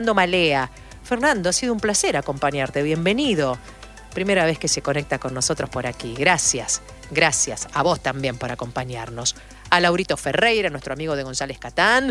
Malea. Fernando, ha sido un placer acompañarte. Bienvenido. Primera vez que se conecta con nosotros por aquí. Gracias. Gracias a vos también por acompañarnos. A Laurito Ferreira, nuestro amigo de González Catán,